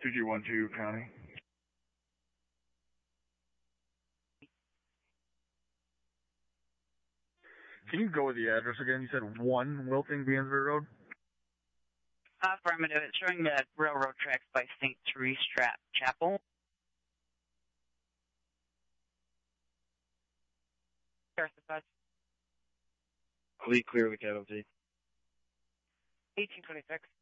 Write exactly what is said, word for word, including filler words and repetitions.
two two one two, County. Can you go with the address again? You said one Wilting Beansbury Road? Affirmative. It's showing the railroad tracks by Saint Therese Strap Chapel. Lead clear with casualty. eighteen twenty-six.